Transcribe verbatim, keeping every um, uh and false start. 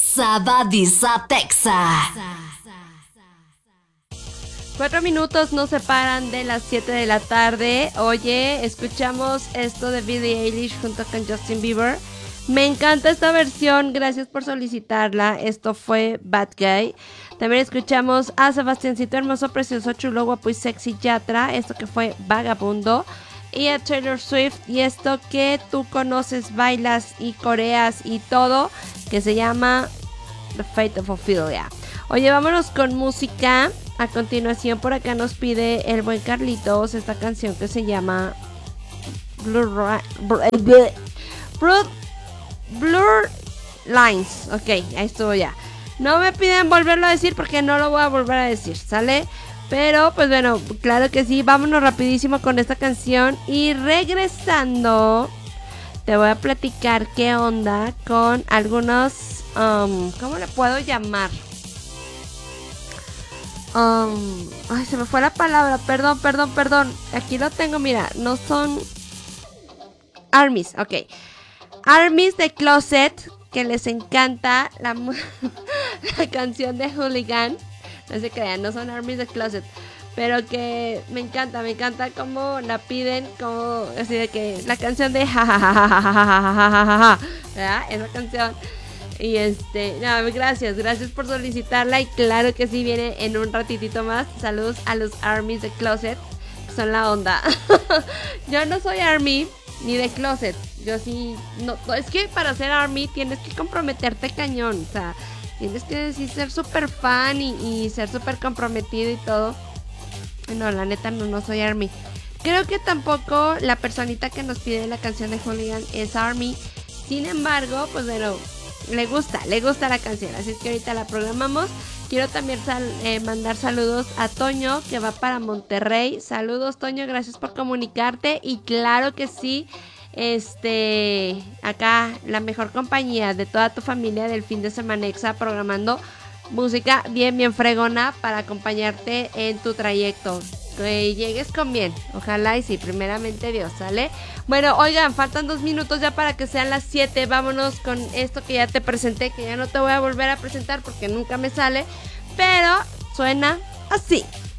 Sabadisa Texas. Cuatro minutos nos separan de las siete de la tarde. Oye, escuchamos esto de Billie Eilish junto con Justin Bieber. Me encanta esta versión, gracias por solicitarla. Esto fue Bad Guy. También escuchamos a Sebastiancito Hermoso, Precioso, Chulo, Guapo y Sexy Yatra. Esto que fue Vagabundo. Y a Taylor Swift y esto que tú conoces, bailas y coreas y todo, que se llama The Fate of Ophelia. Oye, vámonos con música. A continuación por acá nos pide el buen Carlitos esta canción que se llama Blur, Blur, Blur, Blur Lines. Ok, ahí estuvo ya. No me piden volverlo a decir porque no lo voy a volver a decir, ¿sale? Pero pues bueno, claro que sí. Vámonos rapidísimo con esta canción. Y regresando te voy a platicar qué onda con algunos um, ¿cómo le puedo llamar? Um, ay, se me fue la palabra, perdón, perdón, perdón. Aquí lo tengo, mira, no son ARMYs, ok. ARMYs de Closet, que les encanta la, la canción de Hooligan. No se crean, no son ARMYs de Closet, pero que me encanta, me encanta cómo la piden, como así de que la canción de jajajajajajajaja, ¿verdad? Esa canción. Y este, no, gracias, gracias por solicitarla. Y claro que sí, viene en un ratitito más. Saludos a los ARMYs de Closet, que son la onda. Yo no soy ARMY ni de Closet. Yo sí, no, es que para ser ARMY tienes que comprometerte cañón. O sea, tienes que decir ser súper fan y, y ser súper comprometido y todo. No, la neta no, no soy ARMY. Creo que tampoco la personita que nos pide la canción de Hooligan es ARMY. Sin embargo, pues bueno, le gusta, le gusta la canción, así es que ahorita la programamos. Quiero también sal, eh, mandar saludos a Toño, que va para Monterrey. Saludos, Toño, gracias por comunicarte. Y claro que sí, este, acá la mejor compañía de toda tu familia del fin de semana Exa, programando música bien, bien fregona para acompañarte en tu trayecto. Que llegues con bien, ojalá y sí, primeramente Dios, ¿sale? Bueno, oigan, faltan dos minutos ya para que sean las siete. Vámonos con esto que ya te presenté, que ya no te voy a volver a presentar porque nunca me sale, pero suena así.